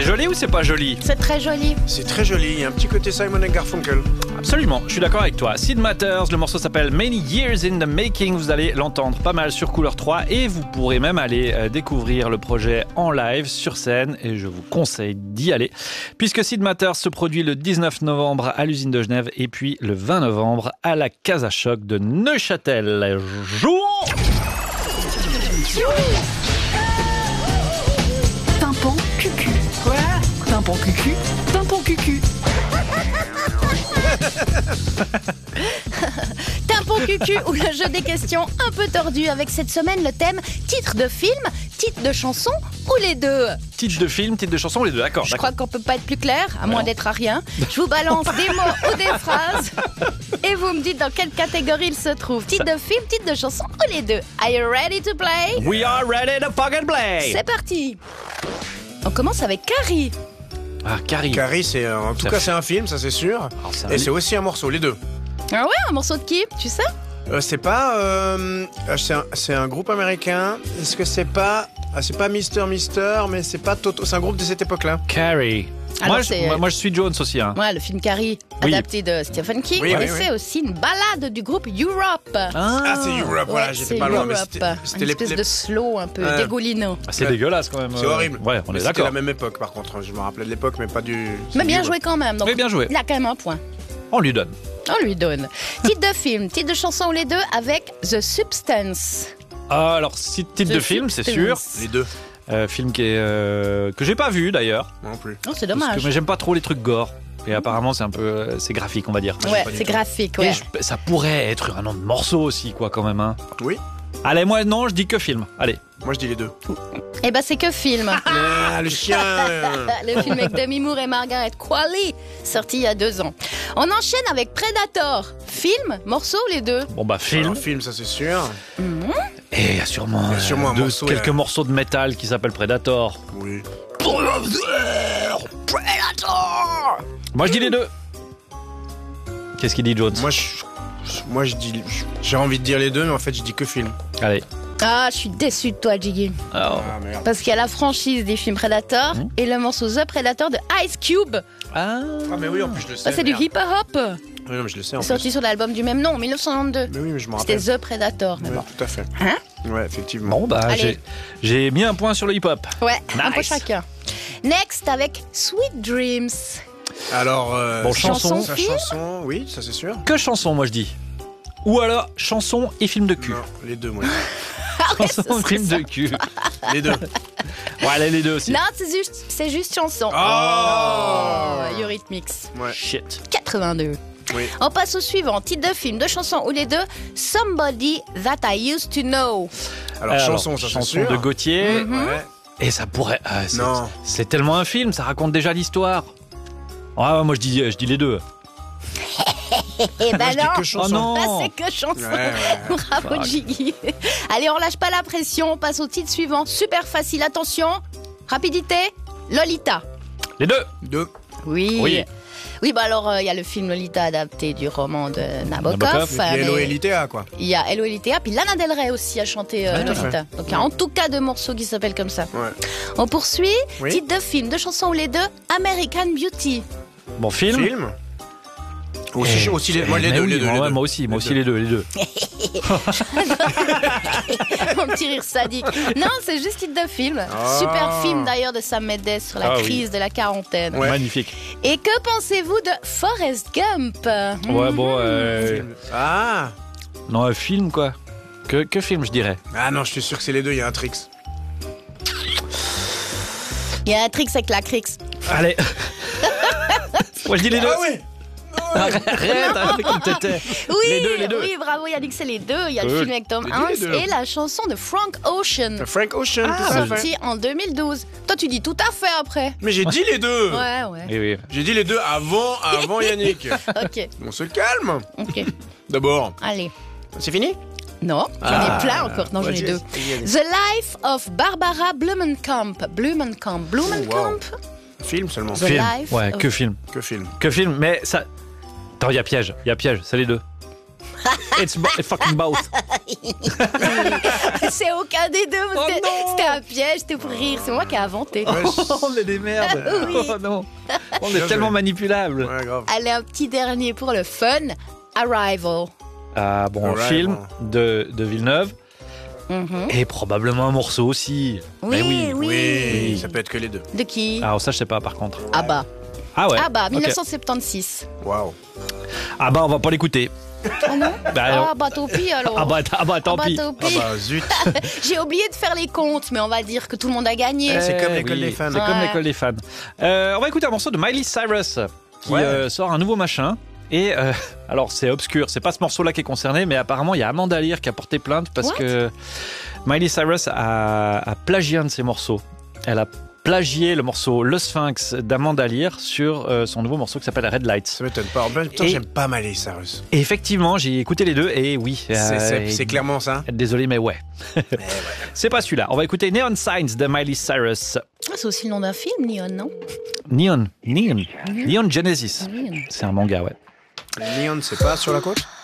C'est joli ou c'est pas joli ? C'est très joli. C'est très joli, il y a un petit côté Simon & Garfunkel. Absolument, je suis d'accord avec toi. Sid Matters, le morceau s'appelle Many Years in the Making. Vous allez l'entendre pas mal sur Couleur 3 et vous pourrez même aller découvrir le projet en live sur scène et je vous conseille d'y aller puisque Sid Matters se produit le 19 novembre à l'usine de Genève et puis le 20 novembre à la Casa Choc de Neuchâtel. Jouons ! Pimpon cucu. Quoi ? Pimpon cucu. Pimpon cucu. Pimpon cucu ou le jeu des questions un peu tordu avec cette semaine le thème titre de film, titre de chanson ou les deux. Titre de film, titre de chanson, les deux, d'accord. Je crois qu'on peut pas être plus clair, à moins d'être à rien. Je vous balance des mots ou des phrases et vous me dites dans quelle catégorie ils se trouvent. Titre de film, titre de chanson ou les deux. Are you ready to play? We are ready to fucking play. C'est parti. On commence avec Carrie. Ah, Carrie. Carrie, c'est en tout cas c'est un film, ça c'est sûr. Et c'est aussi un morceau, les deux. Ah ouais, un morceau de qui? Tu sais? C'est pas... c'est un groupe américain. Est-ce que c'est pas... c'est pas Mister, mais c'est pas Toto. C'est un groupe de cette époque-là. Carrie. Alors, Moi, je suis Jones aussi. Hein. Ouais, le film Carrie, Oui. adapté de Stephen King. Oui, et oui, c'est aussi une balade du groupe Europe. Ah, c'est Europe, voilà, Ouais, j'étais c'est pas loin. Mais Europe. c'était Une espèce de slow un peu dégoulino. Ah, c'est Ouais. dégueulasse quand même. C'est horrible. Ouais, on est C'était d'accord. la même époque, par contre. Je me rappelais de l'époque, mais pas du... Mais bien du- joué quand même. Donc, Oui, bien joué. il a quand même un point. On lui donne. On lui donne. Titre de film, titre de chanson ou les deux avec The Substance. Ah, alors, si titre The de film, c'est sûr. Substance. Les deux. Film qui est que j'ai pas vu d'ailleurs. Non plus. Oh, c'est Parce dommage. que mais j'aime pas trop les trucs gore. Et apparemment, c'est un peu, c'est graphique, on va dire. Ouais, pas du c'est tout. graphique, Et ouais. ça pourrait être un nom de morceau aussi, quoi, quand même. Hein. Oui. Allez, moi, non, je dis que film. Allez. Moi, je dis les deux. Eh ben, c'est que film. Ah, le chien. Le film avec Demi Moore et Margaret Qualley, sorti il y a 2 ans. On enchaîne avec Predator. Film, morceau, les deux. Bon, bah, film. Un film, ça c'est sûr. Et il y a sûrement, Il y a sûrement un morceau, quelques là. morceaux de métal qui s'appellent Predator. Oui. Predator. Moi, je dis les deux. Qu'est-ce qu'il dit, Jones? Moi, je dis... J'ai envie de dire les deux, mais en fait, je dis que film. Allez. Ah, je suis déçue de toi, Jiggy. Alors. Ah, merde. Parce qu'il y a la franchise des films Predator et le morceau The Predator de Ice Cube. Ah. Ah, mais oui, en plus, je le sais. Ça, c'est du merde. hip-hop. Oui, non, mais je le sais, en Sorti plus. sur l'album du même nom, en 1992. Mais oui, mais je me C'était rappelle. The Predator. Mais Ouais, bon. tout à fait. Hein? Ouais, effectivement. Bon, bah, Allez. j'ai mis un point sur le hip-hop. Ouais, un peu Nice. chacun. Next, avec Sweet Dreams. Alors, Bon, chanson, sa film. chanson, oui, ça c'est sûr. Que chanson, moi, je dis. Ou alors, chanson et film de cul. Non, les deux, moi. Ah ouais, ce Chanson, serait film ça. de cul. Les deux. Ouais, allez, les deux aussi. Non, c'est juste chanson. Oh Eurythmics. Ouais. Shit. 82. Oui. On passe au suivant. Titre de film, de chanson ou les deux. Somebody That I Used to Know. Alors, chanson, ça c'est chanson sûr. de Gauthier. Ouais. Et ça pourrait. Ah, Non. c'est tellement un film, ça raconte déjà l'histoire. Ah, moi je dis les deux. Eh Moi, ben je dis non. que chanson. Oh non. Là, c'est que chanson. Ouais, ouais. Bravo, Fuck. Jiggy. Allez, on lâche pas la pression. On passe au titre suivant. Super facile. Attention. Rapidité. Lolita. Les deux. Deux. Oui. Oui. Oui, bah alors, il y a le film Lolita adapté du roman de Nabokov. Nabokov. Et mais puis LOLITA, quoi. Il y a Hello Lolita, puis Lana Del Rey aussi a chanté tout à Lolita. Donc il y a en tout cas 2 morceaux qui s'appellent comme ça. Ouais. On poursuit. Oui. Titre de film, de chanson ou les deux. American Beauty. Bon, film. Film. Aussi les, moi, les Mais deux, oui, les deux. moi, les ouais, deux. moi aussi, les deux. Mon petit rire sadique. Non, c'est juste titre de film. Ah. Super film d'ailleurs de Sam Mendes sur la Ah oui. crise de la quarantaine. Ouais. Magnifique. Et que pensez-vous de Forrest Gump? Ouais, bon. Ah. Non, un film, quoi. Que film, je dirais. Ah non, je suis sûr que c'est les deux, il y a un tricks. Il y a un trick avec la Crix. Allez. Moi, je dis les deux. Ah ouais. Arrête avec une tête. Oui, Les deux. oui, bravo Yannick, c'est les deux. Il y a le Oui. film avec Tom Les Hanks deux. et la chanson de Frank Ocean. Frank Ocean, tout à fait. Sorti en 2012. Toi, tu dis tout à fait après. Mais j'ai dit les deux. Ouais. Oui, oui. J'ai dit les deux avant Yannick. Ok, On se calme. ok. D'abord. Allez. C'est fini? Non, j'en ai plein encore. Non, j'en ai Ouais, 2. yes. The Life of Barbara Blumenkamp. Blumenkamp. wow. Film seulement. The Film. Life Ouais, of- que film. Que film. Que film, mais ça. Attends, il y a piège, c'est les deux. It's fucking both. C'est aucun des deux. Oh non. C'était un piège, c'était pour rire. C'est moi qui ai inventé. On est des merdes. Oui. Oh non. On est Bien tellement joué. manipulables. Ouais, grave. Allez, un petit dernier pour le fun. Arrival. Ah bon, Arrival. film de Villeneuve. Mhm. Et probablement un morceau aussi. Mais Oui, oui. Oui, ça peut être que les deux. De qui Alors ça, je sais pas par contre. Abba. Ah ouais. Abba, Ok. 1976. Waouh. Ah bah on va pas l'écouter. Oh non Bah, non. Ah bah tant pis alors. Ah bah tant pis. tant Ah pis. bah zut. J'ai oublié de faire les comptes, mais on va dire que tout le monde a gagné. C'est comme Eh l'école des fans. C'est comme Ouais. l'école des fans. On va écouter un morceau de Miley Cyrus qui Ouais. sort un nouveau machin. Et alors c'est obscur, c'est pas ce morceau-là qui est concerné, mais apparemment il y a Amanda Lear qui a porté plainte parce What? que Miley Cyrus a plagié un de ses morceaux. Elle a plagié le morceau Le Sphinx d'Amanda Lear sur son nouveau morceau qui s'appelle Red Lights. Ça m'étonne pas. En même temps, Et- j'aime pas Miley Cyrus. Et effectivement, j'ai écouté les deux et oui. C'est clairement ça. Désolé, mais ouais. Eh ouais. C'est pas celui-là. On va écouter Neon Signs de Miley Cyrus. Ah, c'est aussi le nom d'un film, Neon, non Neon Genesis. Neon. C'est un manga, ouais. Neon, c'est pas sur la côte?